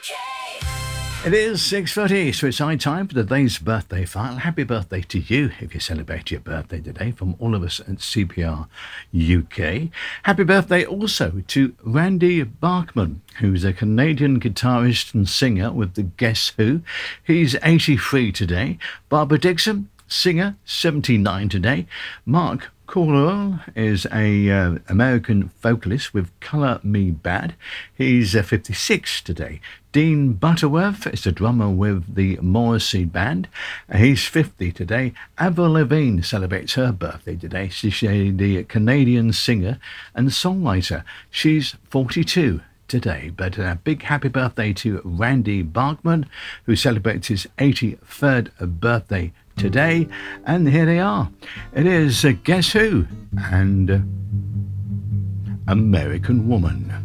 It is 6:30, so it's high time for today's birthday file. Happy birthday to you if you celebrate your birthday today from all of us at CPR UK. Happy birthday also to Randy Bachman, who's a Canadian guitarist and singer with the Guess Who. He's 83 today. Barbara Dixon, singer, 79 today. Mark Corwell is a American vocalist with Colour Me Bad. He's 56 today. Dean Butterworth is a drummer with the Morrissey Band. He's 50 today. Avril Lavigne celebrates her birthday today. She's the Canadian singer and songwriter. She's 42 today. But a big happy birthday to Randy Bachman, who celebrates his 83rd birthday today. And here they are. It is Guess Who and American Woman.